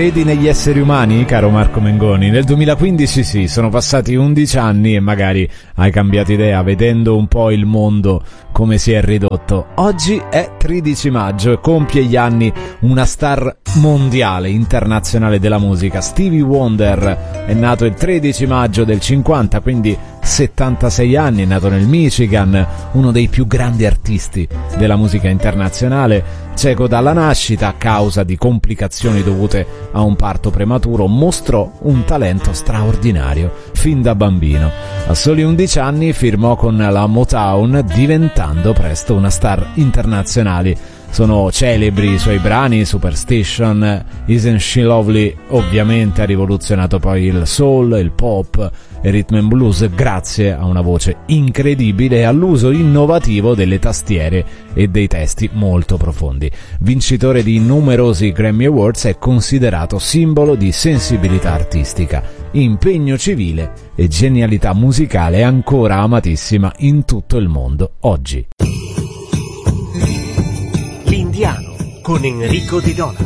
credi negli esseri umani, caro Marco Mengoni? Nel 2015 sì, sono passati 11 anni e magari hai cambiato idea vedendo un po' il mondo come si è ridotto. Oggi è 13 maggio e compie gli anni una star mondiale, internazionale della musica. Stevie Wonder è nato il 13 maggio del 50, quindi 76 anni, è nato nel Michigan, uno dei più grandi artisti della musica internazionale, cieco dalla nascita a causa di complicazioni dovute a un parto prematuro, mostrò un talento straordinario fin da bambino. A soli 11 anni firmò con la Motown, diventando presto una star internazionale. Sono celebri i suoi brani, Superstition, Isn't She Lovely, ovviamente ha rivoluzionato poi il soul, il pop e il rhythm and blues grazie a una voce incredibile e all'uso innovativo delle tastiere e dei testi molto profondi. Vincitore di numerosi Grammy Awards, è considerato simbolo di sensibilità artistica, impegno civile e genialità musicale, ancora amatissima in tutto il mondo oggi. L'Indiano con Enrico Di Dona.